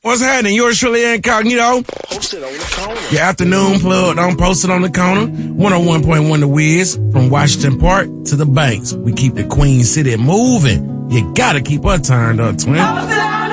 What's happening? Yours truly incognito. Posted on the corner. Your afternoon plug on Posted on the Corner. 101.1 The Wiz. From Washington Park to the Banks. We keep the Queen City moving. You gotta keep her turned up, twin.